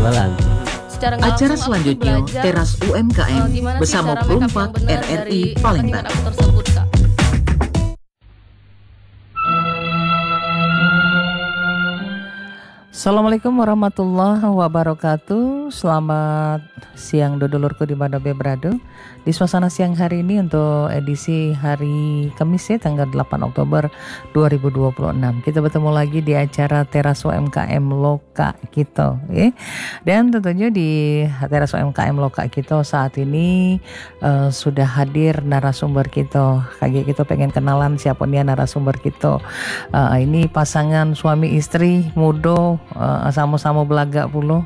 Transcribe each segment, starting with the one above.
jualan. Acara selanjutnya Teras UMKM bersama Perumpak RRI Palembang. Assalamualaikum warahmatullahi wabarakatuh. Selamat siang dulurku di mana berada. Di suasana siang hari ini untuk edisi hari Kamis ya, tanggal 8 Oktober 2026. Kita bertemu lagi di acara Teras UMKM Loka kita ya. Dan tentunya di Teras UMKM Loka kita saat ini sudah hadir narasumber kita. Kayak kita pengen kenalan siapa nih narasumber kita. Ini pasangan suami istri muda, sama-sama belaga puluh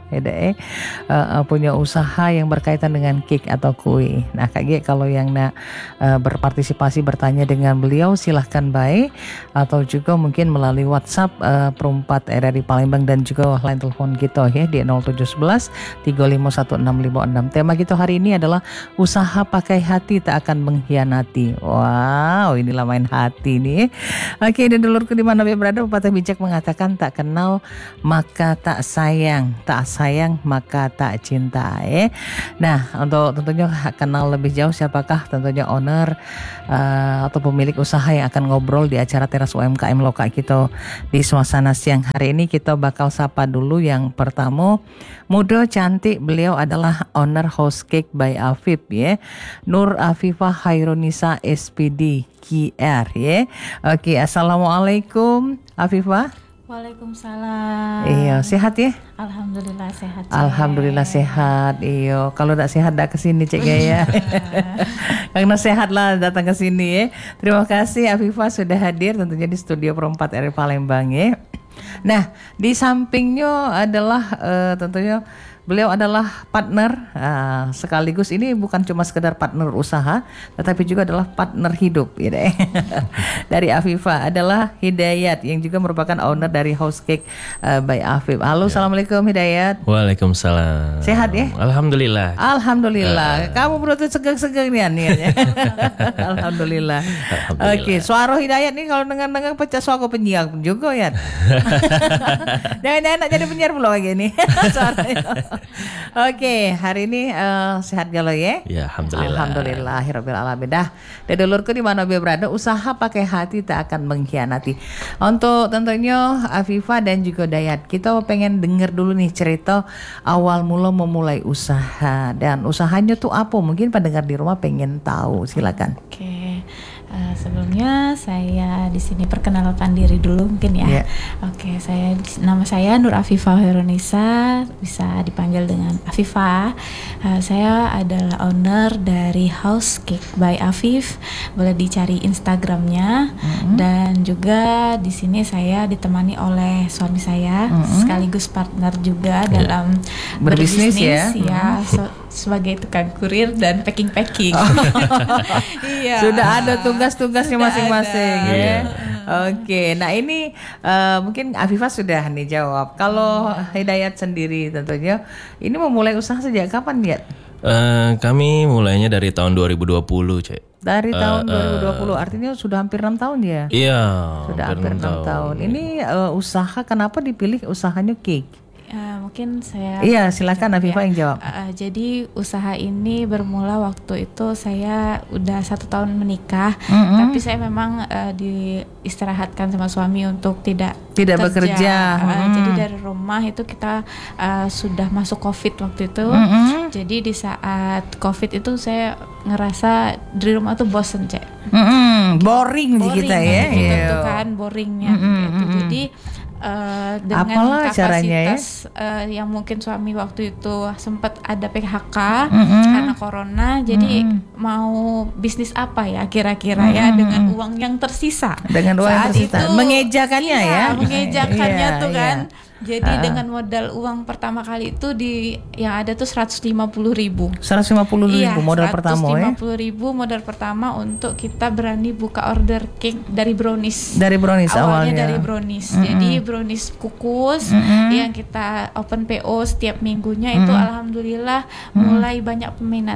punya usaha yang berkaitan dengan cake atau kue. Nah kayak kalau yang nak berpartisipasi bertanya dengan beliau silahkan baik, atau juga mungkin melalui WhatsApp Perumpat RRI Palembang dan juga line telepon kita ya di 0711 3516556. Tema kita hari ini adalah usaha pakai hati tak akan mengkhianati. Wow, inilah main hati nih. Oke, dan dulurku di mana berada, pepatah bijak mengatakan tak kenal maka tak sayang maka tak cinta ya. Nah, untuk tentunya kenal lebih jauh siapakah tentunya owner atau pemilik usaha yang akan ngobrol di acara Teras UMKM Loka kita di suasana siang hari ini. Kita bakal sapa dulu yang pertama, muda cantik, beliau adalah owner House Cake by Afif ya, Nur Afifah Hairunisa SPD QR ya. Oke, assalamualaikum Afifah. Waalaikumsalam. Iya, sehat ya? Alhamdulillah sehat. Alhamdulillah sehat. Iyo, kalau tak sehat dak kesini Cek Gaya. Karena sehat lah datang ke sini ya. Terima kasih Afifah sudah hadir tentunya di studio Perumpat RRI Palembang ya. Nah, di sampingnya adalah tentunya beliau adalah partner sekaligus ini bukan cuma sekedar partner usaha, tetapi juga adalah partner hidup ya deh. Dari Afifah adalah Hidayat yang juga merupakan owner dari House Cake by Afif. Halo, ya. Assalamualaikum Hidayat. Waalaikumsalam. Sehat ya? Alhamdulillah. Alhamdulillah. Kamu berarti segang-segang nih ya. Alhamdulillah. Oke, suara Hidayat nih kalau dengar-dengar pecah suara penyiar juga ya. Jangan-jangan nak jadi penyiar pula lagi nih suaranya. Oke, hari ini sehat galau ya? Ya, alhamdulillah. Alhamdulillahirabbil alamin. Dah, dulurku di mana dia berada, usaha pakai hati tak akan mengkhianati. Untuk tentunya Afifah dan juga Dayat, kita pengen denger dulu nih cerita awal mula memulai usaha dan usahanya tuh apa? Mungkin pendengar di rumah pengen tahu. Silakan. Oke. Sebelumnya saya di sini perkenalkan diri dulu mungkin ya. Yeah. Oke, nama saya Nur Afifah Hairunisa, bisa dipanggil dengan Afifah. Saya adalah owner dari House Cake by Afif. Boleh dicari Instagramnya. Dan juga di sini saya ditemani oleh suami saya, sekaligus partner juga dalam berbisnis ya. Sebagai tukang kurir dan packing. Iya. Sudah ada tugas-tugasnya masing-masing ya. Oke, nah ini mungkin Afifah sudah nih jawab. Kalau Hidayat sendiri tentunya ini memulai usaha sejak kapan ya? Kami mulainya dari tahun 2020, Cek. Dari tahun 2020, artinya sudah hampir 6 tahun ya? Iya. Sudah hampir 6 tahun. Ini usaha, kenapa dipilih usahanya cake? Mungkin saya. Iya, silakan Afifah yang jawab. Jadi usaha ini bermula waktu itu saya udah 1 tahun menikah, tapi saya memang diistirahatkan sama suami untuk tidak bekerja. Jadi dari rumah itu kita sudah masuk COVID waktu itu. Jadi di saat COVID itu saya ngerasa di rumah tuh bosen, Cek. Boring kita ya. Gitu kan, boringnya gitu. Jadi dengan apalah kapasitas yang mungkin suami waktu itu sempat ada PHK karena corona, jadi mau bisnis apa ya kira-kira ya dengan uang yang tersisa. Dengan uang yang tersisa, mengejakannya ya. Mengejakannya tuh kan. Jadi dengan modal uang pertama kali itu yang ada tuh 150.000. 150.000 modal pertama ya. 150.000 modal pertama untuk kita berani buka order cake dari brownies. Awalnya dari brownies. Jadi brownies kukus yang kita open PO setiap minggunya itu alhamdulillah mulai banyak peminat, Cek.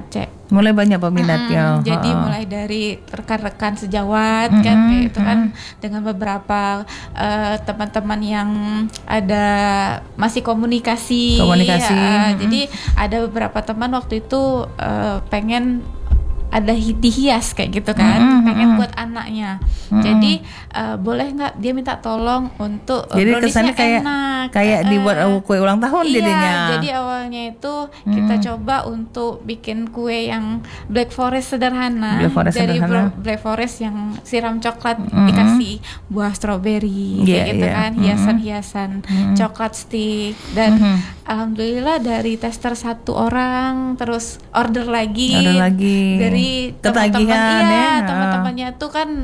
Mulai banyak peminatnya. Jadi mulai dari rekan-rekan sejawat kan kayak itu kan dengan beberapa teman-teman yang ada masih komunikasi. Jadi ada beberapa teman waktu itu pengen ada dihias kayak gitu kan, pengen buat anaknya. Jadi boleh nggak dia minta tolong untuk jadi kesannya kayak dibuat kue ulang tahun jadinya. Jadi awalnya itu kita coba untuk bikin kue yang Black Forest sederhana. Black Forest yang siram coklat dikasih buah stroberi kayak gitu kan, hiasan-hiasan coklat stick dan alhamdulillah dari tester 1 orang terus order lagi dari teman-teman teman-temannya tuh kan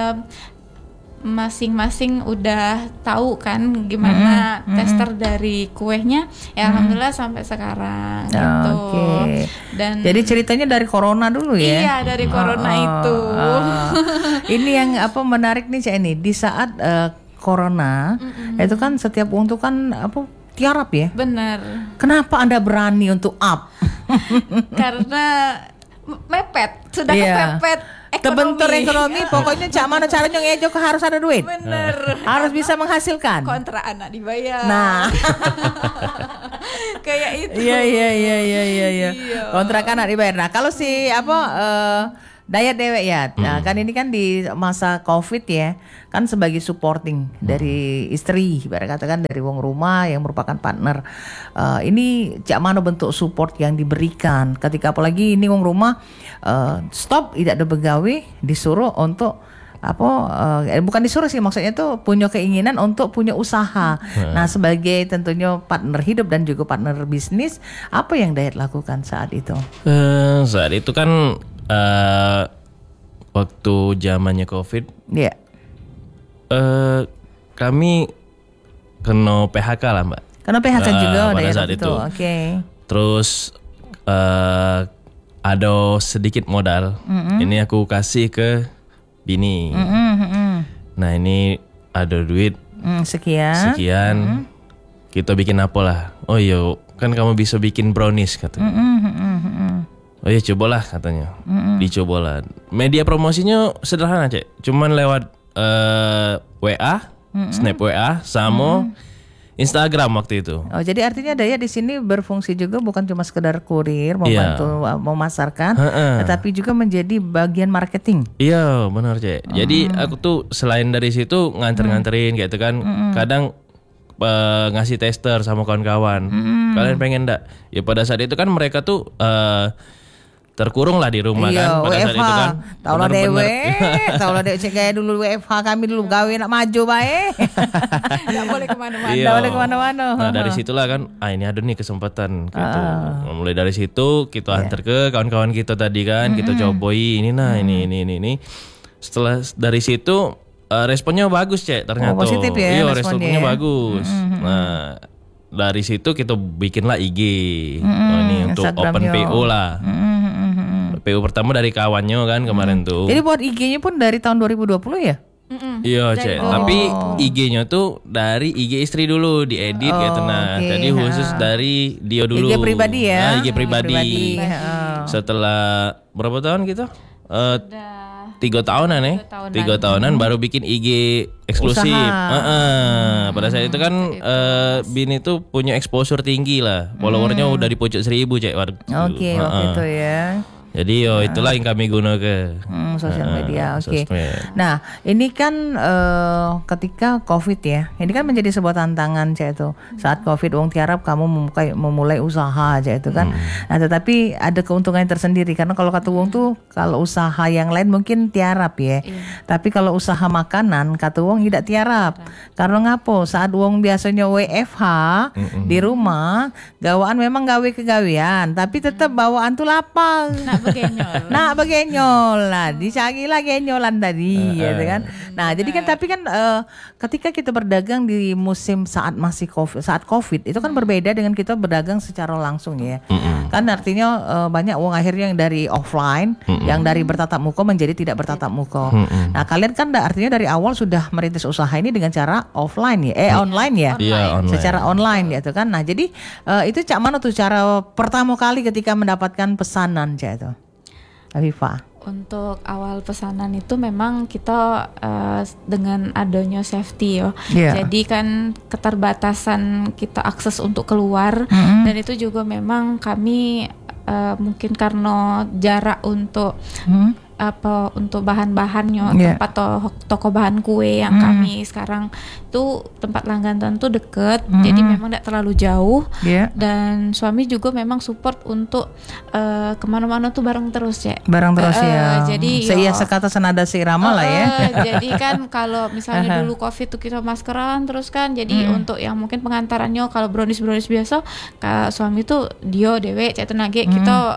masing-masing udah tahu kan gimana tester dari kuenya ya alhamdulillah sampai sekarang gitu. Dan jadi ceritanya dari corona dulu ya. Iya, dari corona itu. Ini yang menarik nih Cak ini di saat corona itu kan setiap uang tuh kan tiarap ya. Benar. Kenapa Anda berani untuk up? Karena mepet, sudah kepepet terbentur ekonomi. Pokoknya cak mana caranya ngejo harus ada duit. Bener. Harus bisa menghasilkan. Kontrak anak dibayar. Nah. Kayak itu. Iya. Kontrak anak dibayar. Nah, kalau si Dayat dewek ya. Nah, kan ini kan di masa Covid ya, kan sebagai supporting dari istri, ibarat katakan dari wong rumah yang merupakan partner. Ini cak mana bentuk support yang diberikan ketika apalagi ini wong rumah stop tidak ada begawe, disuruh untuk bukan disuruh sih, maksudnya tuh punya keinginan untuk punya usaha. Nah, sebagai tentunya partner hidup dan juga partner bisnis, apa yang Dayat lakukan saat itu? Saat itu kan waktu zamannya Covid, kami kena PHK lah Mbak. Kena PHK juga pada saat itu. Terus ada sedikit modal. Ini aku kasih ke bini. Nah ini ada duit sekian. Kita bikin apa lah? Oh iya, kan kamu bisa bikin brownies katanya. Oh iya cobalah katanya. Dicobalah. Media promosinya sederhana Cek. Cuman lewat WA, Snap WA sama Instagram waktu itu. Oh, jadi artinya Dayat di sini berfungsi juga bukan cuma sekedar kurir membantu memasarkan, tetapi juga menjadi bagian marketing. Iya, benar, Cek. Jadi aku tuh selain dari situ nganter-nganterin gitu kan. Kadang ngasih tester sama kawan-kawan. Kalian pengen enggak? Ya pada saat itu kan mereka tuh terkurung lah di rumah kan pada WFH. saat itu kan. Taulah dewe cek kayak dulu WFH kami dulu gawe nak maju bae. Enggak boleh kemana-mana. Enggak boleh kemana-mana. Nah dari situlah kan, ini ada nih kesempatan gitu. Mulai dari situ kita antar ke kawan-kawan kita tadi kan, kita cobain ini. Setelah dari situ responnya bagus Cek ternyata. Positif ya. Iya responnya bagus. Nah dari situ kita bikinlah IG. Ini untuk Instagram open PO lah. PO pertama dari kawannya kan kemarin tuh. Jadi buat IG-nya pun dari tahun 2020 ya? Iya Cek, tapi IG-nya tuh dari IG istri dulu diedit gitu. Nah, jadi khusus dari dia dulu. IG pribadi ya? Nah, IG pribadi. Setelah berapa tahun gitu? 3 tahunan ya. 3 tahunan baru bikin IG eksklusif. Pada saat itu kan Bin itu punya exposure tinggi lah. Followernya udah di pojok 1000 Cek waktu waktu itu ya. Jadi itulah yang kami gunakan sosial media. Nah ini kan ketika Covid ya, ini kan menjadi sebuah tantangan Cek itu. Saat Covid wong tiarap kamu memulai usaha aja itu kan. Nah tetapi ada keuntungan tersendiri karena kalau kata wong tuh kalau usaha yang lain mungkin tiarap ya. Tapi kalau usaha makanan kata wong tidak tiarap. Karena ngapo? Saat wong biasanya WFH di rumah, gawaan memang gawe kegawean, tapi tetap bawaan tuh lapang. Nak begenyol lah, dicari lah genyolan tadi, gitu kan. Nah, jadi kan tapi kan ketika kita berdagang di musim saat masih saat Covid itu kan berbeda dengan kita berdagang secara langsung ya. Kan artinya banyak uang akhirnya yang dari offline, yang dari bertatap muka menjadi tidak bertatap muka. Nah, kalian kan artinya dari awal sudah merintis usaha ini dengan cara offline ya, online ya, online. Secara online gitu kan. Nah, jadi itu cak mana tuh cara pertama kali ketika mendapatkan pesanan Cak itu? Afifah? Untuk awal pesanan itu memang kita dengan adanya safety jadi kan keterbatasan kita akses untuk keluar, dan itu juga memang kami mungkin karena jarak untuk untuk bahan-bahannya, tempat toko bahan kue yang kami sekarang itu tempat langganan tuh deket, jadi memang tidak terlalu jauh, dan suami juga memang support untuk kemana-mana tuh bareng terus ya. Jadi sekata senada seirama lah ya. Jadi kan kalau misalnya dulu COVID tuh kita maskeran terus kan, jadi untuk yang mungkin pengantarannya kalau brownies biasa, suami tuh dia dewe cek tenage kita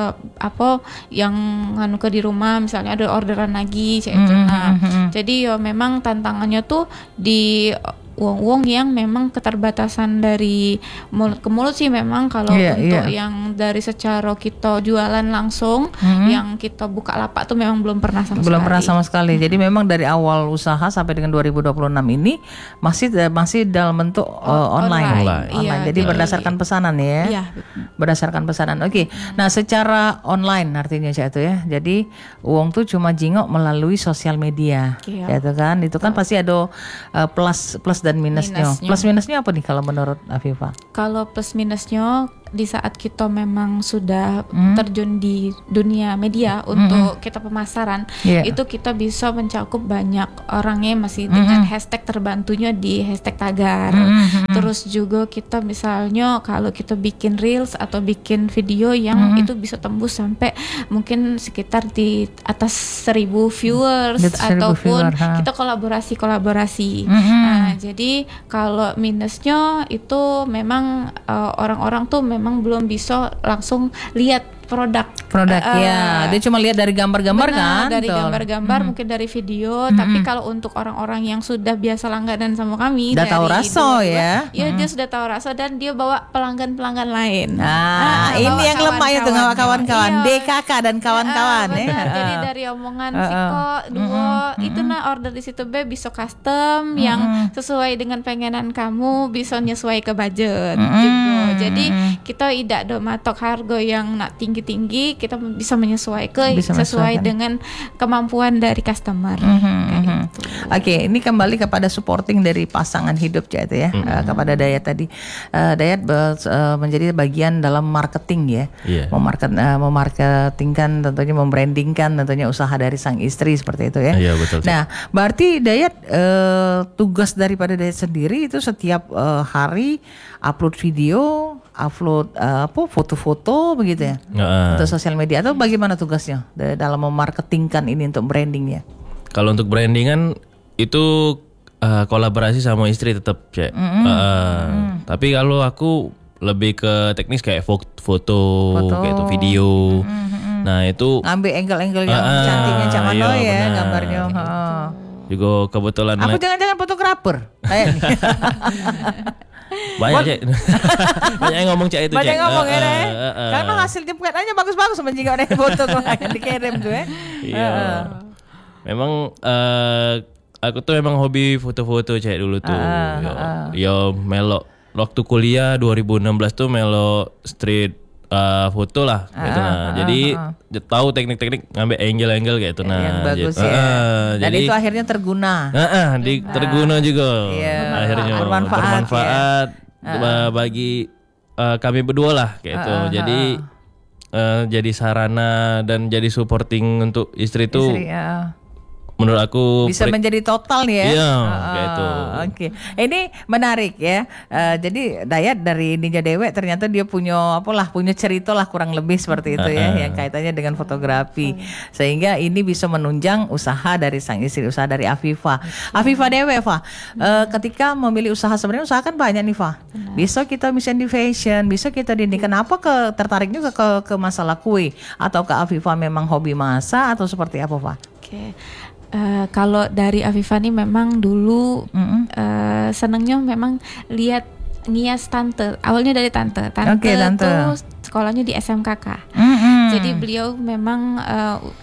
yang nganu ke di rumah, misalnya ada orderan lagi kayak itu. Jadi ya memang tantangannya tuh di uang yang memang keterbatasan dari mulut ke mulut sih memang kalau untuk yang dari secara kita jualan langsung yang kita buka lapak tuh memang belum pernah sama sekali. Jadi memang dari awal usaha sampai dengan 2026 ini masih dalam bentuk online. Jadi berdasarkan pesanan ya. Berdasarkan pesanan. Oke. Nah, secara online artinya itu ya. Jadi uang tuh cuma jingok melalui sosial media. Gitu kan. Itu kan pasti ada plus dan minusnya. Plus minusnya apa nih kalau menurut Afifah? Kalau plus minusnya di saat kita memang sudah terjun di dunia media untuk kita pemasaran, itu kita bisa mencakup banyak orangnya masih dengan hashtag, terbantunya di hashtag tagar. Terus juga kita misalnya kalau kita bikin reels atau bikin video yang itu bisa tembus sampai mungkin sekitar di atas 1.000 viewers ataupun kita kolaborasi. Nah, jadi kalau minusnya itu memang orang-orang tuh memang belum bisa langsung lihat produk dia cuma lihat dari gambar-gambar kan, dari gambar-gambar mungkin dari video, tapi kalau untuk orang-orang yang sudah biasa langganan sama kami udah tahu rasa dia sudah tahu rasa dan dia bawa pelanggan lain. Ini yang lemah itu kawan-kawan DKK dan kawan-kawan jadi dari omongan Viko duo itu order di situ bisa custom yang sesuai dengan pengenan kamu, bisa nyesuai ke budget juga. Jadi kita tidak ada matok harga yang nak tinggi, kita bisa menyesuaikan sesuai dengan kemampuan dari customer. Oke, ini kembali kepada supporting dari pasangan hidup itu ya, kepada Dayat tadi. Dayat menjadi bagian dalam marketing ya, memarketingkan tentunya, membrandingkan tentunya usaha dari sang istri seperti itu ya. Iya, betul. Nah, berarti Dayat tugas daripada Dayat sendiri itu setiap hari upload video, upload foto-foto begitu ya, untuk sosial media, atau bagaimana tugasnya dalam memarketingkan ini untuk brandingnya? Kalau untuk brandingan itu kolaborasi sama istri tetap cek. Tapi kalau aku lebih ke teknis kayak foto. Kayak itu video. Nah itu ambil angle-angle yang cantiknya jangan ya gambarnya. Juga kebetulan. Aku jangan-jangan fotografer. Banyak cek. Banyak yang ngomong cek itu. Banyak ngomong ya. Karena hasil jemputnya bagus-bagus menjingok dari foto yang dikirim tuh ya. Iya. Memang aku tuh memang hobi foto-foto cek dulu tuh. Yo melo waktu kuliah 2016 tuh melo street foto lah gitu. Jadi tahu teknik-teknik ngambil angle gitu yang bagus gitu. Dan jadi, itu akhirnya terguna. Terguna juga. Akhirnya bermanfaat bagi kami berdua lah gitu. Jadi sarana dan jadi supporting untuk istri tuh. Menurut aku bisa menjadi total ya. Iya, kayak itu. Oke. Ini menarik ya. Jadi Dayat dari Ninja Dewe ternyata dia punya cerita lah kurang lebih seperti itu ya, yang kaitannya dengan fotografi. Sehingga ini bisa menunjang usaha dari sang istri, usaha dari Afifah. Afifah Dewe, Fa. Ketika memilih usaha, sebenarnya usaha kan banyak nih, Fa. Bisa kita misalnya di fashion, bisa kita di ini. Kenapa tertarik juga ke masalah kue, atau ke Afifah memang hobi masak atau seperti apa, Fa? Oke. Kalau dari Afifah nih memang dulu senengnya memang lihat ngias tante. Awalnya dari tante. Tante tuh sekolahnya di SMKK. Jadi beliau memang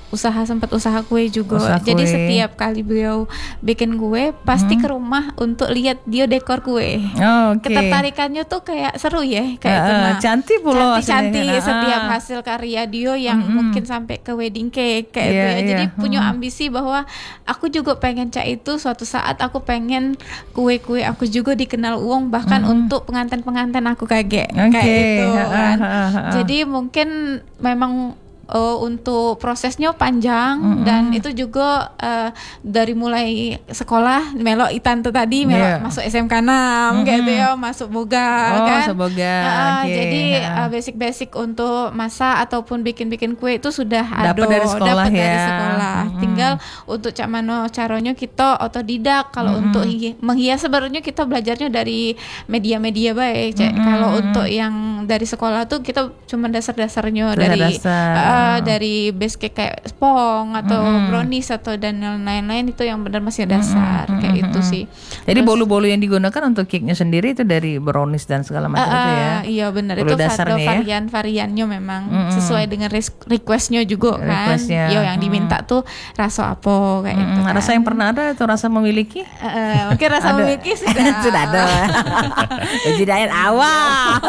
sempat usaha kue juga. Jadi setiap kali beliau bikin kue pasti ke rumah untuk lihat dia dekor kue. Ketertarikannya tuh kayak seru ya, kayak cantik pula, cantik setiap hasil karya dia yang mungkin sampai ke wedding cake kayak itu ya. Jadi punya ambisi bahwa aku juga pengen itu suatu saat aku pengen kue-kue aku juga dikenal uang, bahkan untuk pengantin-pengantin aku kayak itu kan. Jadi mungkin memang untuk prosesnya panjang dan itu juga dari mulai sekolah melok tante tadi melok masuk SMK 6 gitu ya, masuk boga kan. Jadi basic untuk masak ataupun bikin kue itu sudah dapat dari sekolah. Tinggal untuk cak mano caranya kita otodidak. Kalau untuk menghias sebenarnya kita belajarnya dari media-media baik. Kalau untuk yang dari sekolah tuh kita cuma dasar-dasarnya dari base cake kayak spong atau brownies atau dan lain-lain, itu yang benar masih dasar kayak itu sih. Jadi bolu-bolu yang digunakan untuk cake-nya sendiri itu dari brownies dan segala macam itu ya. Iya benar, itu ada varian-variannya memang sesuai dengan requestnya juga kan. Yo yang diminta tuh rasa apa kayak itu. Kan. Rasa yang pernah ada atau rasa memiliki? Mungkin rasa memiliki sudah ada. Kejadian awal.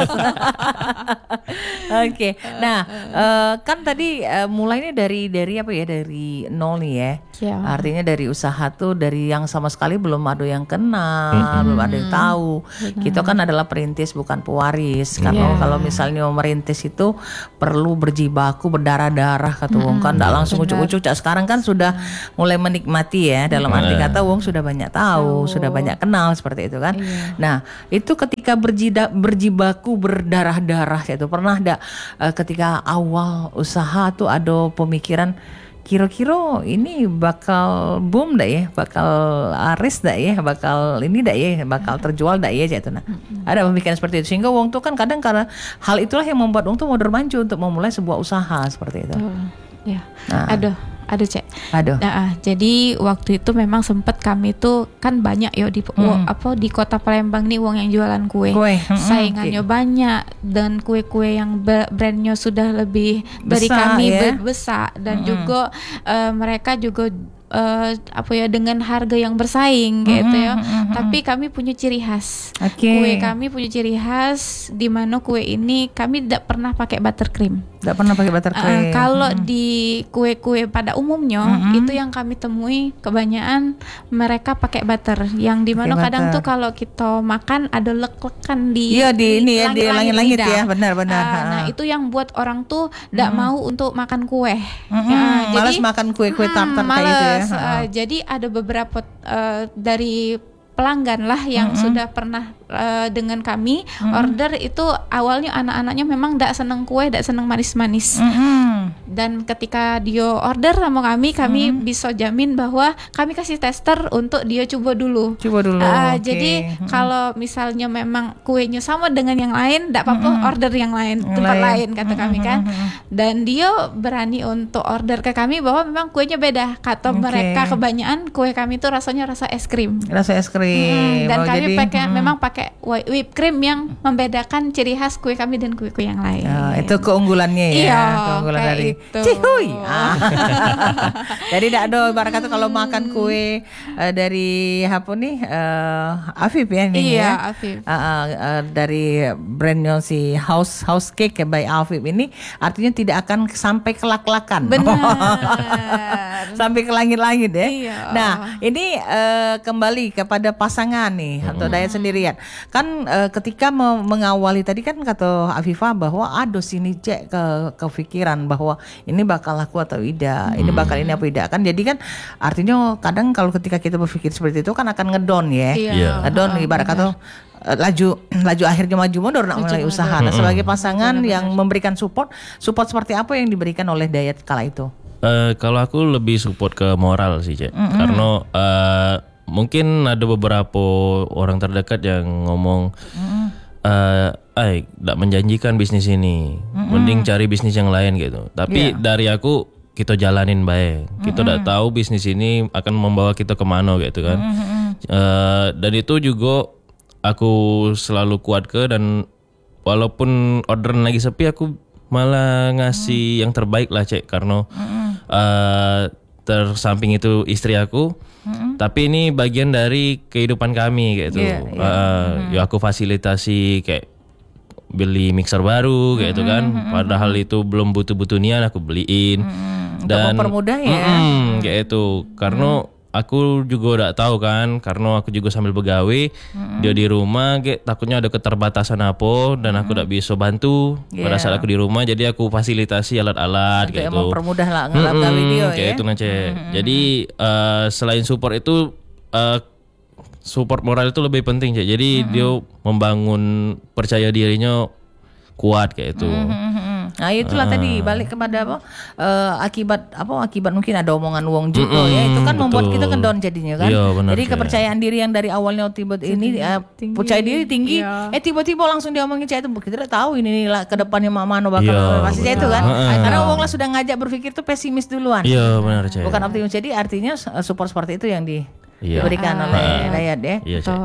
Oke. Nah, kan tadi mulainya dari apa ya, dari nol nih ya. Artinya dari usaha tuh dari yang sama sekali belum ada yang kenal, belum ada yang tahu. Kita kan adalah perintis bukan pewaris. Karena kalau misalnya merintis itu perlu berjibaku berdarah-darah kata Wong kan, enggak langsung ucuk-ucuk. Sekarang kan sudah mulai menikmati ya, dalam arti kata Wong sudah banyak tahu, sudah banyak kenal seperti itu kan. Nah, itu ketika berjibaku berdarah-darah itu pernah enggak ketika awal usaha tuh ada pemikiran kira-kira ini bakal boom dah ya, bakal laris dah ya, bakal ini dah ya, bakal terjual dah ya gitu. Nah, ada pemikiran seperti itu sehingga Wong tuh kan kadang karena hal itulah yang membuat Wong tuh mau bermaju untuk memulai sebuah usaha seperti itu. Aduh Cek. Nah, jadi waktu itu memang sempat kami tuh kan banyak ya di di Kota Palembang nih wong yang jualan kue. Saingannya banyak dan kue-kue yang brandnya sudah lebih dari kami besar dan juga mereka juga dengan harga yang bersaing gitu ya. Tapi kami punya ciri khas. Kue kami punya ciri khas di mana kue ini kami tidak pernah pakai buttercream. Tidak pernah pakai buttercream. Kalau di kue-kue pada umumnya itu yang kami temui kebanyakan mereka pakai butter. Yang di mana kadang tuh kalau kita makan ada lek-lekan di di langit-langit ya, benar-benar. Nah, itu yang buat orang tuh tidak mau untuk makan kue. Malas makan kue-kue tartar kayak gitu ya. Jadi ada beberapa dari pelanggan lah yang sudah pernah dengan kami order itu awalnya anak-anaknya memang tidak senang kue, tidak senang manis-manis. Dan ketika dia order sama kami bisa jamin bahwa kami kasih tester untuk dia coba dulu. Jadi kalau misalnya memang kuenya sama dengan yang lain, tidak apa-apa order yang lain, tempat lain kata kami kan. Dan dia berani untuk order ke kami bahwa memang kuenya beda. Kata mereka kebanyakan kue kami itu rasanya rasa es krim. Dan kami memang pakai whipped cream yang membedakan ciri khas kue kami dan kue-kue yang lain. Itu keunggulannya ya. Iya, keunggulan dari itu. Cihuy. Jadi tidak ada ibarat kata kalau makan kue dari apa nih Afif ya ini. Iya, ya. Afif. Dari brandnya si House Cake by Afif ini artinya tidak akan sampai kelak-kelakan. Benar. Sampai ke langit-langit ya. Iya. Nah, ini kembali kepada pasangan nih atau Dayat sendirian. Kan ketika mengawali tadi kan kata Afifah bahwa ada sini cek kepikiran bahwa ini bakal laku atau tidak, ini bakal ini apa tidak kan. Jadi kan artinya kadang kalau ketika kita berpikir seperti itu kan akan ngedon ya. Ngedon ibarat kata laju akhirnya maju mundur nak mulai usaha. Nah, sebagai pasangan yang memberikan support seperti apa yang diberikan oleh Dayat kala itu? Kalau aku lebih support ke moral sih Cek. Karena mungkin ada beberapa orang terdekat yang ngomong tidak menjanjikan bisnis ini, mending cari bisnis yang lain gitu. Tapi dari aku kita jalanin baik. Kita udah tahu bisnis ini akan membawa kita kemana gitu kan. Dan itu juga aku selalu kuat dan walaupun orderan lagi sepi aku malah ngasih yang terbaik lah Cek. Karena tersamping itu istri aku. Tapi ini bagian dari kehidupan kami kayak gitu. Ya aku fasilitasi kayak beli mixer baru kayak itu kan. Padahal itu belum butuh-butuh nian aku beliin. Dan untuk mempermudah ya. Kayak itu. Karena aku juga udah tahu kan, karena aku juga sambil begawe, dia di rumah, kayak takutnya ada keterbatasan apa, dan aku tidak bisa bantu pada saat aku di rumah, jadi aku fasilitasi alat-alat kayak itu. Mempermudah lah ngelap-gawe dia kayak itu Nace. Jadi selain support itu, support moral itu lebih penting Cek. Jadi dia membangun percaya dirinya kuat kayak itu. Nah itulah tadi balik kepada akibat mungkin ada omongan uang juga ya, itu kan membuat kita ngedown jadinya kan. Jadi kepercayaan diri yang dari awalnya tiba-tiba percaya diri tinggi, tiba-tiba langsung diomongin Cek itu, kita tidak tahu ini lah ke depannya Mano bakal pasti Cek itu kan. Karena uang lah sudah ngajak berpikir tuh pesimis duluan. Iya benar Cek. Bukan optimis. Jadi artinya support seperti itu yang diberikan oleh Dayat ya.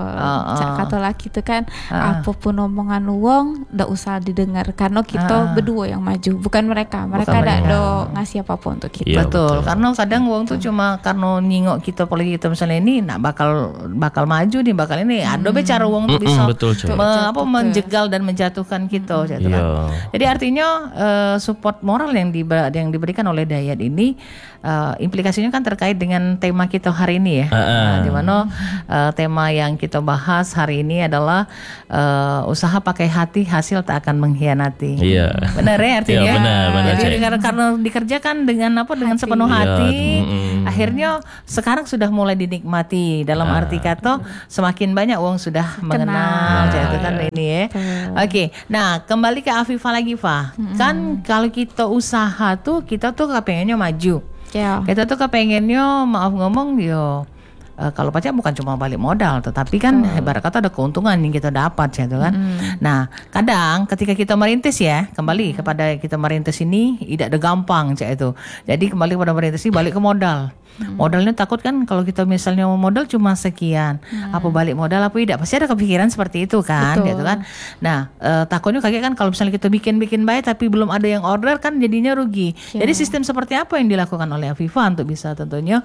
Kata laki itu kan apapun omongan uang ndak usah didengar, karena kita berdua yang maju, bukan mereka ada ngasih apapun untuk kita. Betul. Karena kadang uang tuh cuma karena nyingok kita, apalagi kita misalnya ini bakal maju nih, bakal ini ada cara uang tuh bisa menjegal dan menjatuhkan kita gitu kan. Jadi artinya support moral yang diberikan oleh Dayat ini implikasinya kan terkait dengan tema kita hari ini ya. Di mana tema yang kita bahas hari ini adalah usaha pakai hati, hasil tak akan mengkhianati. Benar ya artinya. Benar. Jadi karena dikerjakan dengan sepenuh hati, akhirnya sekarang sudah mulai dinikmati. Dalam arti kata semakin banyak uang sudah mengenal, itu kan ini ya. Oke. Nah, kembali ke Afifah lagi, Fah. Kan kalau kita usaha tuh kita tuh kepengennya maju. Kita tuh kepengennya, maaf ngomong kalau pajak bukan cuma balik modal, tetapi kan ibarat kata ada keuntungan yang kita dapat gitu kan. Nah, kadang ketika kita merintis ya, kembali kepada kita merintis ini tidak ada gampang Cak itu. Jadi kembali kepada merintis ini balik ke modal. Modalnya takut kan kalau kita misalnya mau modal cuma sekian, apa balik modal apa tidak, pasti ada kepikiran seperti itu kan. Gitu kan. Nah, takutnya kayak kan kalau misalnya kita bikin baik tapi belum ada yang order kan jadinya rugi. Jadi sistem seperti apa yang dilakukan oleh Afifah untuk bisa tentunya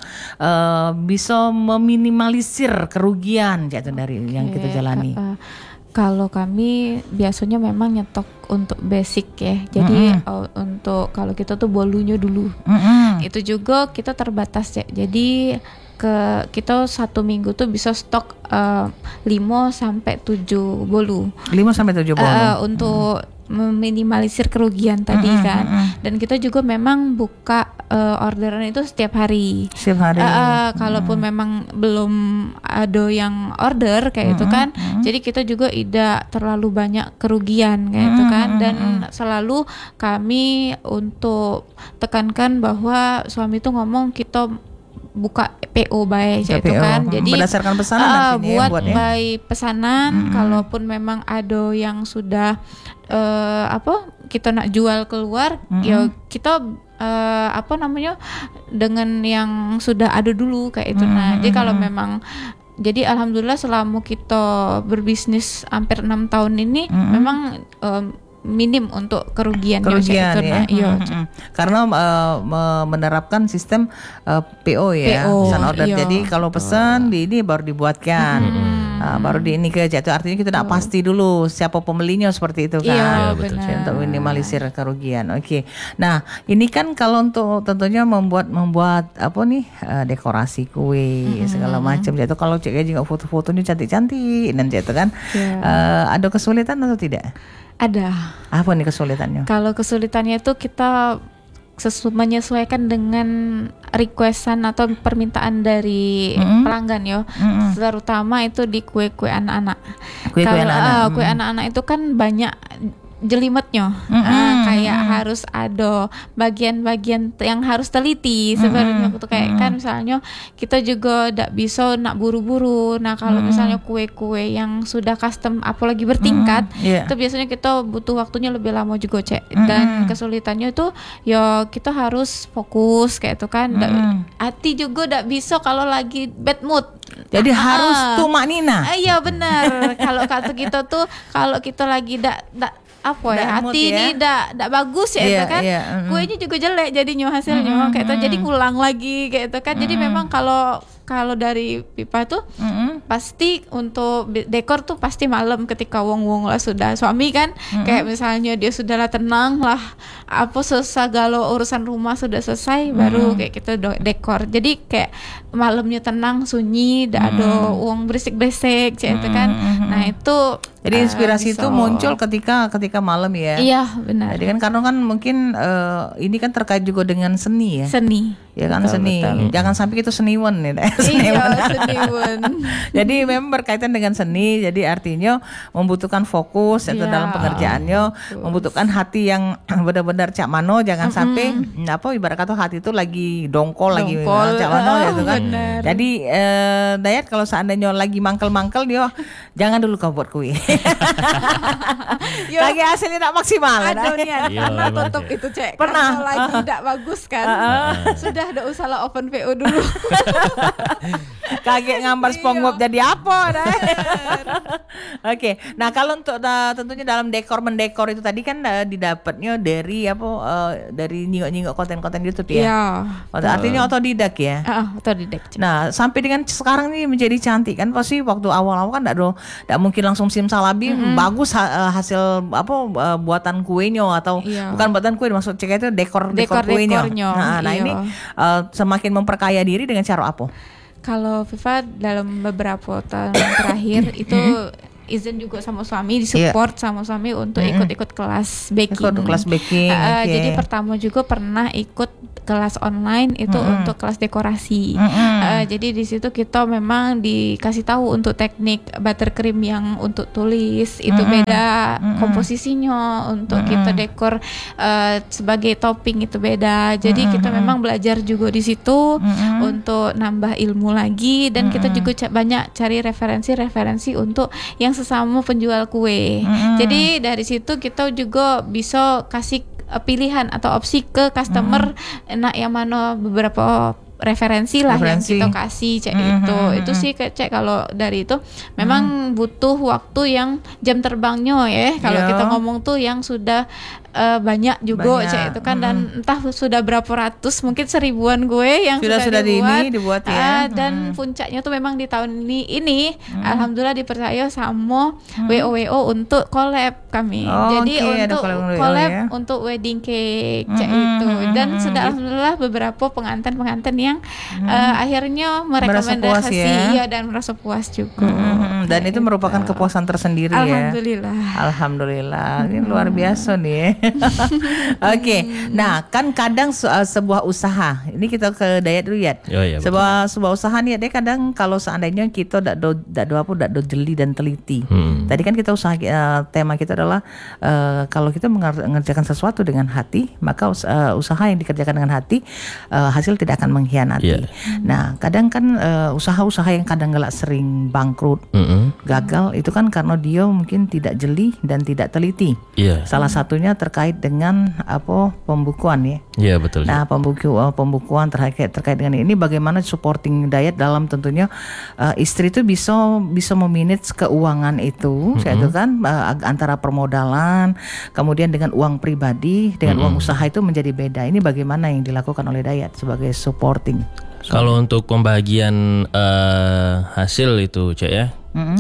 bisa meminimalisir kerugian jatuh dari yang kita jalani. Kalau kami biasanya memang nyetok untuk basic ya. Jadi untuk kalau kita tuh bolunya dulu. Itu juga kita terbatas ya. Jadi kita 1 minggu tuh bisa stok 5 sampai 7 bolu. 5 sampai 7 bolu. Untuk meminimalisir kerugian tadi kan. Dan kita juga memang buka orderan itu setiap hari. Kalaupun memang belum ada yang order kayak itu kan, jadi kita juga tidak terlalu banyak kerugian kayak itu kan. Dan selalu kami untuk tekankan bahwa suami itu ngomong kita buka PO by itu kan. Jadi berdasarkan pesanan buat by pesanan. Kalaupun memang ada yang sudah kita nak jual keluar, ya kita dengan yang sudah ada dulu kayak itu. Nah, jadi kalau memang alhamdulillah selama kita berbisnis hampir 6 tahun ini memang minim untuk kerugian ya. Karena menerapkan sistem PO ya, pesan order. Jadi kalau pesan ini baru dibuatkan, baru di ini ke jatuh. Artinya kita tidak pasti dulu siapa pembelinya seperti itu kan. Untuk minimalisir kerugian. Oke. Nah ini kan kalau untuk tentunya membuat dekorasi kue segala macam jatuh. Kalau cek juga foto-fotonya cantik-cantik dan jatuh kan. Ada kesulitan atau tidak? Ada. Apa nih kesulitannya? Kalau kesulitannya itu kita menyesuaikan dengan requestan atau permintaan dari pelanggan ya. Terutama itu di kue-kue anak-anak. Kue anak-anak itu kan banyak jelimetnya, kayak harus ada bagian-bagian yang harus teliti sebenarnya tuh kayak kan misalnya kita juga tidak bisa nak buru-buru. Nah kalau misalnya kue-kue yang sudah custom apalagi bertingkat itu biasanya kita butuh waktunya lebih lama juga Cek. Dan kesulitannya itu ya kita harus fokus kayak itu kan. Hati juga tidak bisa kalau lagi bad mood. Jadi harus tumak nina. Iya benar. Kalau kata kita tuh kalau kita lagi apa ya, hati ini ndak bagus ya itu kan. Kuenya juga jelek jadinya hasilnya kayak itu, jadi ngulang lagi kayak itu kan. Jadi memang kalau dari Pipa tuh pasti untuk dekor tuh pasti malam ketika wong lah sudah suami kan, kayak misalnya dia sudahlah tenang lah, apa segala urusan rumah sudah selesai, baru kayak gitu dekor. Jadi kayak malamnya tenang, sunyi, tidak ada wong berisik-berisik kayak itu kan. Nah itu jadi inspirasi itu muncul ketika malam ya. Iya benar. Jadi kan karena kan mungkin ini kan terkait juga dengan seni ya. Seni. Ya kan, betul, seni. Betul. Jangan sampai itu seniwan ya. Seniwan. Jadi memang berkaitan dengan seni. Jadi artinya membutuhkan fokus atau dalam pengerjaannya, membutuhkan hati yang benar-benar cak mano. Jangan sampai ibarat kata hati itu lagi dongkol. Lagi cak mano gitu kan. Benar. Jadi Dayat kalau seandainya lagi mangkel-mangkel dia jangan dulu kau buat kue. Lagi hasilnya tak maksimal. Aduh nih, pernah tutup itu cek. Pernah lagi tidak bagus kan. Sudah ada usaha open PO dulu. Kaget ngambar SpongeBob jadi apa? Oke. Nah kalau untuk tentunya dalam mendekor itu tadi kan didapatnya dari dari nyingok-nyingok konten-konten YouTube ya. Iya. Artinya otodidak ya. Otodidak. Nah sampai dengan sekarang ini menjadi cantik kan, pasti waktu awal-awal kan tidak mungkin langsung simsalabim bagus hasil buatan kuenya atau bukan buatan kue, maksud cek itu dekor kuenya. Nah ini semakin memperkaya diri dengan cara apa? Kalau Viva dalam beberapa tahun terakhir itu izin juga sama suami, disupport sama suami untuk ikut-ikut kelas baking. Jadi pertama juga pernah ikut kelas online itu untuk kelas dekorasi. Jadi di situ kita memang dikasih tahu untuk teknik buttercream yang untuk tulis itu beda komposisinya, untuk kita dekor sebagai topping itu beda. Jadi kita memang belajar juga di situ untuk nambah ilmu lagi, dan kita juga banyak cari referensi untuk yang sesama penjual kue. Jadi dari situ kita juga bisa kasih pilihan atau opsi ke customer yang mana beberapa referensi lah yang kita kasih itu sih cek. Kalau dari itu memang butuh waktu yang jam terbangnya ya kalau kita ngomong tuh yang sudah banyak juga itu kan, dan entah sudah berapa ratus, mungkin 1000-an gue yang sudah dibuat ya. Dan puncaknya tuh memang di tahun ini alhamdulillah dipercaya sama WO untuk collab kami. Jadi untuk collab untuk wedding cake itu, dan sudah alhamdulillah beberapa pengantin yang akhirnya merekomendasi dan merasa puas juga. Dan itu merupakan kepuasan tersendiri ya. Alhamdulillah. Ini luar biasa nih. Oke. Nah, kan kadang sebuah usaha. Ini kita ke Dayat dulu ya. Sebuah usaha nih dia kadang kalau seandainya kita tidak jeli dan teliti. Tadi kan kita tema kita adalah kalau kita mengerjakan sesuatu dengan hati, maka usaha yang dikerjakan dengan hati hasil tidak akan mengkhianati. Nah, kadang kan usaha-usaha yang kadang galak sering bangkrut, gagal itu kan karena dia mungkin tidak jeli dan tidak teliti. Salah satunya terkait dengan pembukuan ya. Iya betul. Nah pembukuan terkait dengan ini, bagaimana supporting Dayat dalam tentunya istri itu bisa memanage keuangan itu, itu kan antara permodalan kemudian dengan uang pribadi dengan uang usaha itu menjadi beda. Ini bagaimana yang dilakukan oleh Dayat sebagai supporting? Kalau untuk pembagian hasil itu Cek ya,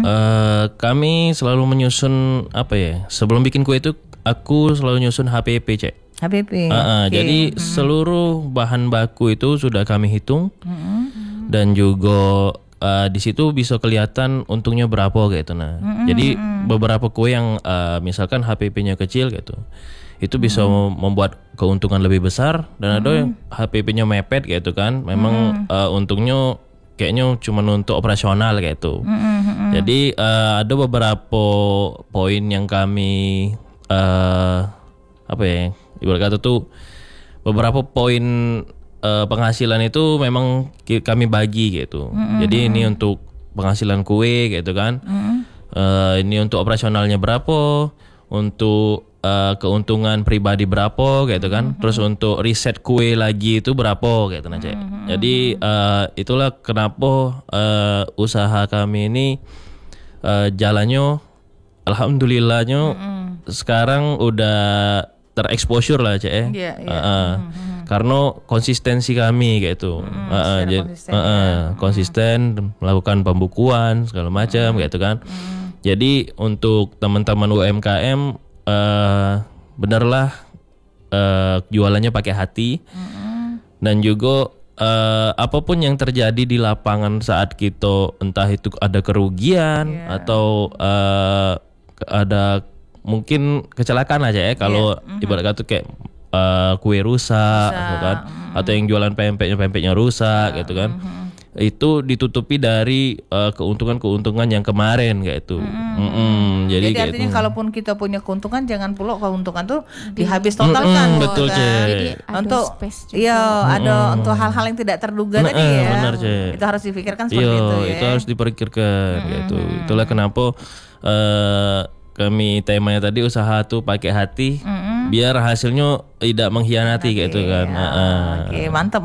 kami selalu menyusun sebelum bikin kue itu aku selalu nyusun HPP Cek. HPP. Jadi seluruh bahan baku itu sudah kami hitung, dan juga di situ bisa kelihatan untungnya berapa gitu. Nah, jadi beberapa kue yang misalkan HPP-nya kecil gitu, itu bisa membuat keuntungan lebih besar, dan ada yang HPP-nya mepet gitu kan. Memang untungnya kayaknya cuma untuk operasional gitu. Jadi ada beberapa poin yang kami ibarat kata tuh beberapa poin penghasilan itu memang kami bagi gitu. Jadi ini untuk penghasilan kue gitu kan. Ini untuk operasionalnya berapa, untuk keuntungan pribadi berapa gitu kan. Terus untuk riset kue lagi itu berapa gitu nah Cek. Jadi itulah kenapa usaha kami ini jalannya alhamdulillahnya sekarang udah terexposure lah Cek karena konsistensi kami kayak itu. Konsisten melakukan pembukuan segala macam kayak itu kan. Jadi untuk teman-teman UMKM benerlah jualannya pakai hati. Dan juga apapun yang terjadi di lapangan saat kita entah itu ada kerugian atau ada mungkin kecelakaan aja ya kalau ibarat kata kayak kue rusak kan atau yang jualan pempeknya rusak gitu kan. Itu ditutupi dari keuntungan yang kemarin kayak itu. Jadi artinya kalaupun kita punya keuntungan jangan pula keuntungan tuh dihabis totalkan. Betul Cek. Untuk ada untuk hal-hal yang tidak terduga tadi ya. Benar Cek. Itu harus dipikirkan seperti itu ya. Itu harus dipikirkan gitu. Itulah kenapa kami temanya tadi usaha tuh pakai hati biar hasilnya tidak mengkhianati kayak itu kan. Oke, mantap.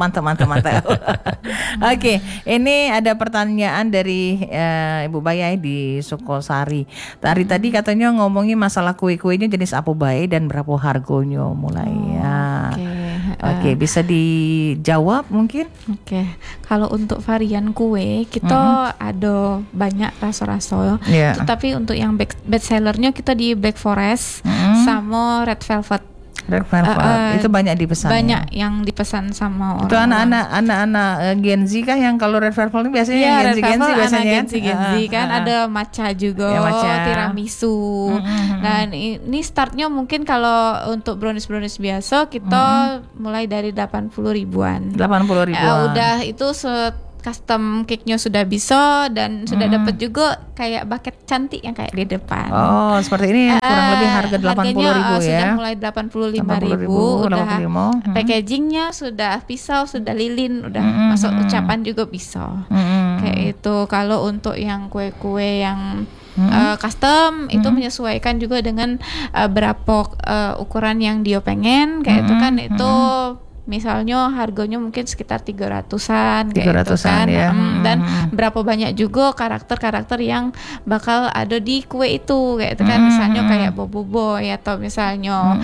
Oke, ini ada pertanyaan dari Ibu Bayai di Sukosari. Tadi katanya ngomongin masalah kue-kuenya jenis apa baik dan berapa harganya mulai ya. Oke, bisa dijawab mungkin? Oke, kalau untuk varian kue kita ada banyak rasa-rasa. Tetapi untuk yang best sellernya kita di Black Forest sama Red Velvet. Red Velvet itu banyak dipesan. Banyak yang dipesan sama orang. Itu anak-anak Gen Z kan yang kalau Red Velvet ini biasanya Gen Z biasanya. Gen Z kan ada matcha juga, tiramisu. Dan ini startnya mungkin kalau untuk brownies biasa kita mulai dari 80 ribuan. 80 ribuan. Udah itu custom cake-nya sudah bisa dan sudah dapat juga kayak bucket cantik yang kayak di depan. Oh, seperti ini kurang lebih harga 80.000 ya. Sudah mulai 85.000 udah. Packagingnya sudah pisau, sudah lilin, udah masuk ucapan juga bisa. Kayak itu. Kalau untuk yang kue-kue yang custom itu menyesuaikan juga dengan berapa ukuran yang dia pengen kayak itu kan itu misalnya harganya mungkin sekitar 300-an kayak gitu kan ya. Dan berapa banyak juga karakter-karakter yang bakal ada di kue itu kayak itu kan misalnya kayak Bobo Boy atau misalnya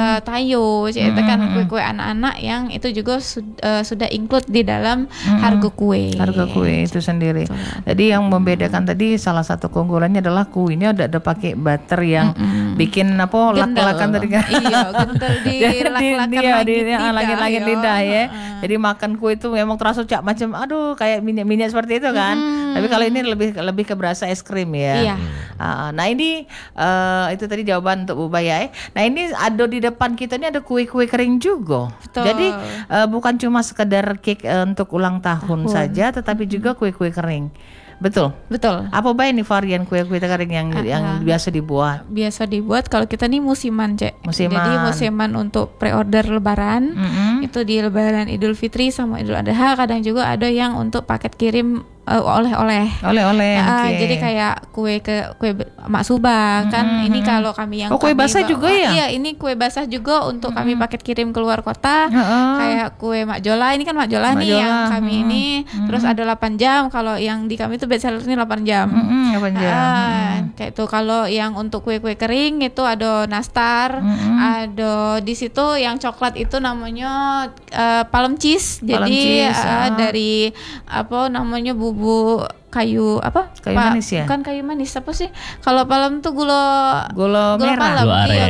Tayo kayak itu kan kue-kue anak-anak yang itu juga sudah include di dalam harga kue itu sendiri. Jadi yang membedakan tadi salah satu keunggulannya adalah kuenya ada pakai butter yang bikin lak-lakan tadi kan. Iya, gentel di lak-lakan langit lidah ya. Jadi makan kue itu memang terasa macam aduh kayak minyak seperti itu kan. Tapi kalau ini lebih ke berasa es krim ya. Nah ini itu tadi jawaban untuk Bu Bayai. Nah ini ada di depan kita ini ada kue-kue kering juga. Betul. Jadi bukan cuma sekedar cake untuk ulang tahun saja, tetapi juga kue-kue kering. Betul. Apa baik nih varian kue-kue kering yang biasa dibuat? Biasa dibuat kalau kita nih musiman, Cek. Jadi musiman untuk pre-order Lebaran. Itu di Lebaran Idul Fitri sama Idul Adha. Kadang juga ada yang untuk paket kirim oleh-oleh. Jadi kayak kue Mak Suba kan ini kalau kami yang kue basah juga ya? Iya, ini kue basah juga untuk kami paket kirim keluar kota. Kayak kue Mak Jola, ini kan Mak Jola nih yang kami ini. Terus ada 8 jam kalau yang di kami itu best seller ini 8 jam. 8 jam. Kayak itu kalau yang untuk kue-kue kering itu ada nastar, ada di situ yang coklat itu namanya palm cheese. Jadi dari apa namanya bubuk kayu manis ya? Bukan kayu manis, apa sih? Kalau palem tuh gula merah.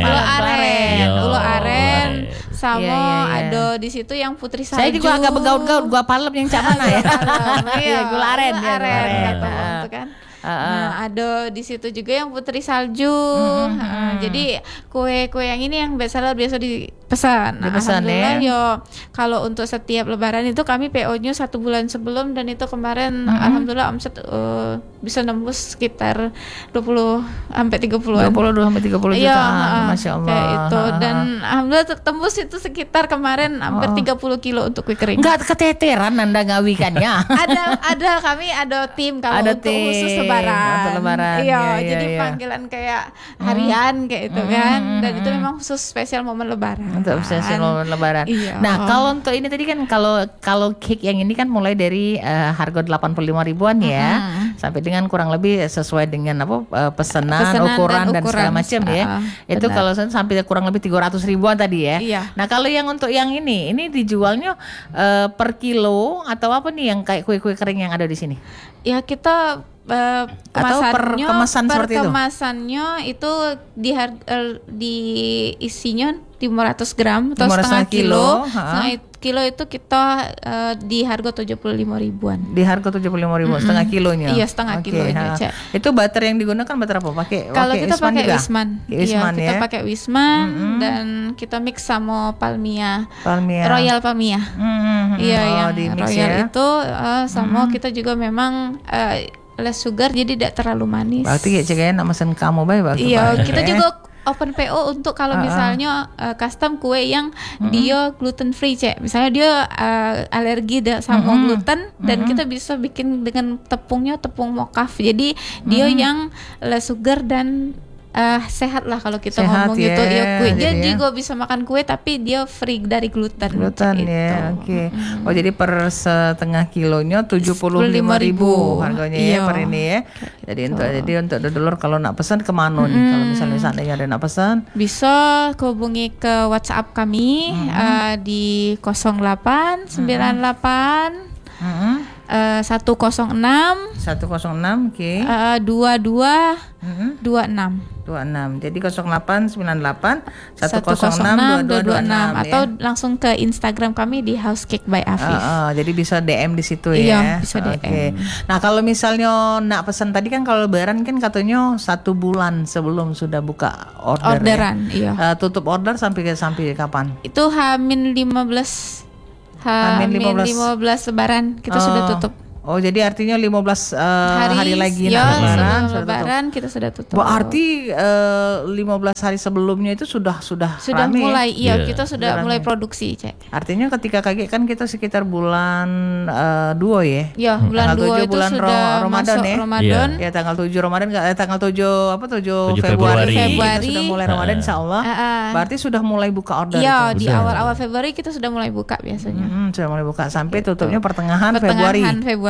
Gula aren. Sama ada di situ yang putri salju. Saya juga agak begaut-gaut gua palem yang cak mana ya? Gula aren gitu kan. Nah, ada di situ juga yang putri salju. Jadi kue-kue yang ini yang bestseller biasa dipesan. Alhamdulillah ya. Kalau untuk setiap Lebaran itu kami PO-nya 1 bulan sebelum dan itu kemarin alhamdulillah omset bisa nembus sekitar 20 sampai 30-an. 22 sampai 30 juta. Masya Allah. Kayak itu dan alhamdulillah tembus itu sekitar kemarin hampir 30 kilo untuk kue kering. Enggak keteteran Anda ngawikannya. ada kami ada tim kalau untuk khusus Lebaran. Iya, jadi panggilan kayak harian kayak itu kan. Dan itu memang khusus spesial momen Lebaran. Untuk spesial momen Lebaran. Iya. Nah, kalau untuk ini tadi kan kalau cake yang ini kan mulai dari harga 85 ribuan ya, sampai dengan kurang lebih sesuai dengan pesanan ukuran dan segala macam ya. Itu benar. kalau sampai kurang lebih 300 ribuan tadi ya. Iya. Nah, kalau yang untuk yang ini dijualnya per kilo atau apa nih yang kayak kue-kue kering yang ada di sini? Ya kita Atau per kemasan seperti itu? kemasannya itu di isinya 500 gram atau 500 setengah kilo. ha. Setengah kilo itu kita di harga 75 ribuan. Di harga 75 ribu setengah kilonya. Iya, setengah kilonya, Cak. Itu butter yang digunakan butter apa? Kalau kita pakai Wisman. Wisman Iya, kita ya. pakai Wisman dan kita mix sama Palmia. Royal Palmia. Iya, yang di mix Royal ya. itu sama kita juga memang less sugar jadi tidak terlalu manis. Berarti kayak ceknya nak mesen kamu baik Pak. Iya, kita juga open PO untuk kalau misalnya custom kue yang dia gluten free, Cek. Misalnya dia alergi sama gluten dan kita bisa bikin dengan tepung mokaf. Jadi dia yang less sugar dan sehat lah kalau kita Sehat ngomong ya, gitu. Ya, kue dia jadi ya. juga bisa makan kue tapi dia free dari gluten. Gluten ya, oke. Oh jadi per setengah kilonya 75.000 harganya ya per ini ya. Jadi untuk dulur kalau nak pesan kemana nih? Kalau misalnya seandainya ada nak pesan, bisa hubungi ke WhatsApp kami di 0898 106 106 oke. 22 26. Jadi 0898 106 106 2226 atau ya. langsung ke Instagram kami di House Cake by Afif. Jadi bisa DM di situ ya. Iya, bisa DM. Oke. Nah kalau misalnya nak pesan tadi kan kalau Lebaran kan katanya 1 bulan sebelum sudah buka Orderan, ya. iya. Tutup order sampai kapan? Itu H-15 Lebaran kita sudah tutup. Oh jadi artinya 15 hari lagi ya, Lebaran sebelum Lebaran kita sudah tutup. Berarti 15 hari sebelumnya itu sudah rame, mulai ya? Kita sudah mulai produksi, Cek. Artinya ketika kaget kan kita sekitar bulan 2 ya. Ya, bulan 2 itu bulan sudah Ramadan masuk ya. Ramadan. Ya tanggal 7 Ramadan tanggal 7 Februari. Kita sudah mulai Ramadan insyaallah. Berarti sudah mulai buka order. Iya, di awal-awal Februari kita sudah mulai buka biasanya. Sudah mulai buka sampai tutupnya pertengahan Februari.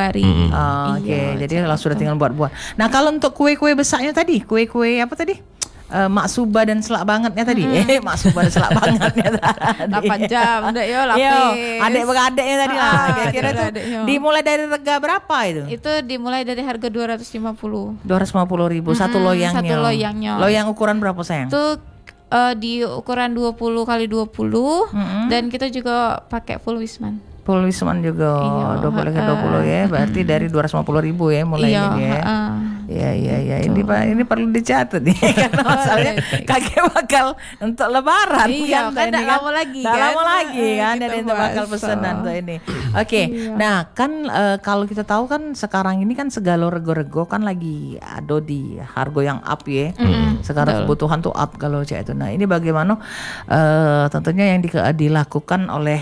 Oke. Jadi sudah tinggal buat-buat. Nah kalau untuk kue-kue besarnya tadi, kue-kue apa tadi? Mak Suba dan selak bangetnya tadi. Mak Suba dan selak bangetnya tadi. 8 jam udah yo lapis. Yo, adik-beradiknya tadi lah. Kira-kira tuh dimulai dari harga berapa itu? Itu dimulai dari harga 250. 250.000 satu loyangnya. Satu loyangnya. Loyang ukuran berapa sayang? Itu di ukuran 20 x 20 dan kita juga pakai full Wisman. Full Wisman juga 20 x 20 ya. Berarti dari 250.000 ya mulai ini ya. Iya. Ini perlu dicatat nih karena masalahnya kakek bakal untuk Lebaran kan tidak lama lagi kan. Lama lagi kan kita dan bakal pesanan untuk ini. Oke. Nah, kan kalau kita tahu kan sekarang ini kan segala rego-rego kan lagi ada di harga yang up ya. Sekarang kebutuhan tuh up kalau cek itu. Nah, ini bagaimana tentunya yang dilakukan oleh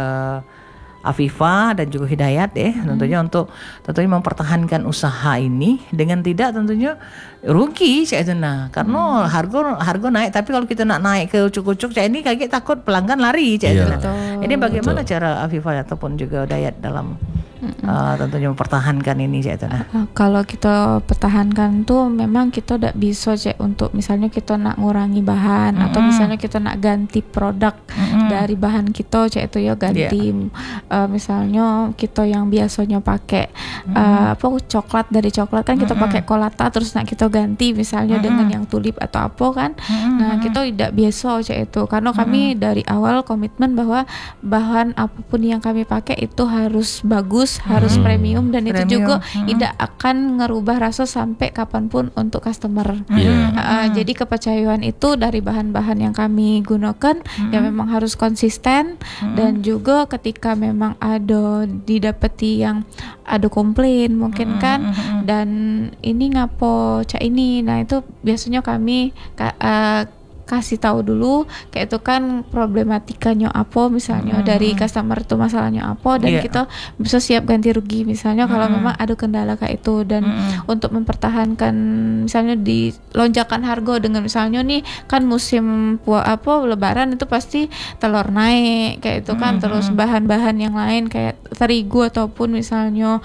Afifah dan juga Hidayat ya tentunya untuk mempertahankan usaha ini dengan tidak tentunya rugi cak itu karena harga naik tapi kalau kita nak naik ke ucuk-ucuk cak ini kaget takut pelanggan lari cak itu. Ini bagaimana cara Afifah ataupun juga Hidayat dalam tentunya mempertahankan ini cak itu kalau kita pertahankan tuh memang kita tidak bisa cek untuk misalnya kita nak ngurangi bahan atau misalnya kita nak ganti produk dari bahan kita cek itu ya ganti misalnya kita yang biasanya pakai coklat dari coklat kan kita pakai kolata terus nak kita ganti misalnya dengan yang tulip atau apa kan nah kita tidak biasa cek itu karena kami dari awal komitmen bahwa bahan apapun yang kami pakai itu harus bagus harus premium dan itu juga tidak akan ngerubah rasa sampai kapanpun untuk customer. Jadi kepercayaan itu dari bahan-bahan yang kami gunakan yang memang harus konsisten dan juga ketika memang ada didapati yang ada komplain mungkin kan dan ini ngapo cak ini nah itu biasanya kami kasih tahu dulu kayak itu kan problematikanya apa misalnya dari customer itu masalahnya apa dan kita bisa siap ganti rugi misalnya kalau memang ada kendala kayak itu dan untuk mempertahankan misalnya di lonjakan harga dengan misalnya nih kan musim lebaran itu pasti telur naik kayak itu kan terus bahan-bahan yang lain kayak terigu ataupun misalnya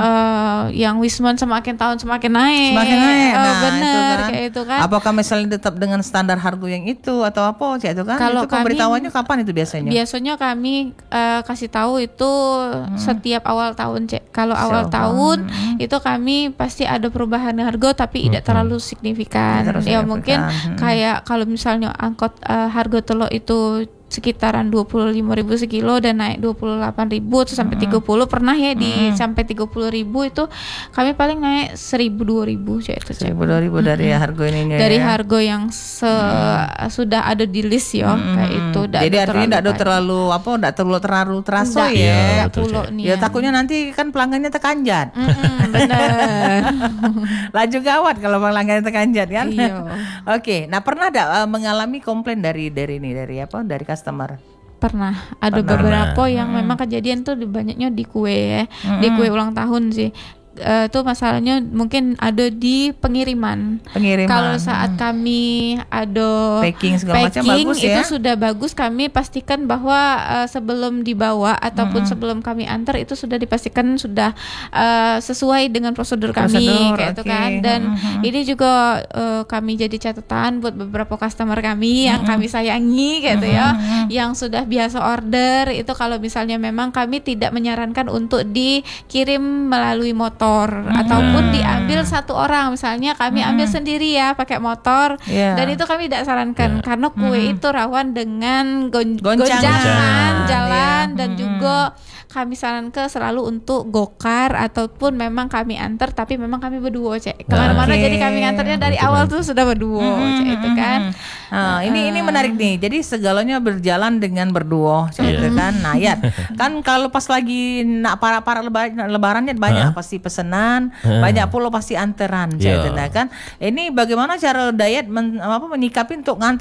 yang wisman semakin tahun semakin naik. Nah, bener kayak itu kan. Apakah misalnya tetap dengan standar harga yang itu atau apa itu kan? Kalau itu pemberitahuannya kapan itu biasanya? Biasanya kami kasih tahu itu setiap awal tahun, Cek. Kalau awal tahun itu kami pasti ada perubahan harga tapi tidak terlalu signifikan. Mungkin kayak kalau misalnya angkot harga telur itu sekitaran 25.000 sekilo dan naik 28.000 terus sampai 30 pernah ya di sampai 30.000 itu kami paling naik 1.000-2.000 itu 1.000-2.000 dari harga ininya dari harga yang sudah ada di list ya kayak itu. Jadi artinya tidak terlalu terasa ya. Ya takutnya nanti kan pelanggannya terkanjat. Benar. Laju gawat kalau pelanggannya terkanjat kan. Iya. Oke, nah pernah tidak mengalami komplain dari customer? Pernah ada beberapa yang memang kejadian tuh banyaknya di kue ya, di kue ulang tahun sih. Itu masalahnya mungkin ada di pengiriman. Kalau saat kami ada packing segala macam bagus itu ya. sudah bagus, kami pastikan bahwa sebelum dibawa ataupun sebelum kami antar itu sudah dipastikan sudah sesuai dengan prosedur kami kayak itu kan. Dan ini juga kami jadi catatan buat beberapa customer kami yang kami sayangi gitu ya, yang sudah biasa order itu kalau misalnya memang kami tidak menyarankan untuk dikirim melalui motor ataupun diambil satu orang misalnya kami ambil sendiri ya pakai motor dan itu kami tidak sarankan karena kue itu rawan dengan goncangan jalan dan juga kami sarankan selalu untuk gokar ataupun memang kami antar tapi memang kami berdua kemana-mana jadi kami antarnya dari awal tuh sudah berdua itu kan. Ini menarik nih. Jadi segalanya berjalan dengan berdua gitu kan. Nah ya kan kalau pas lagi para lebarannya banyak pasti pesanan, banyak pula pasti anteran gitu nah kan. Ini bagaimana cara Dayat menyikapi untuk ngantar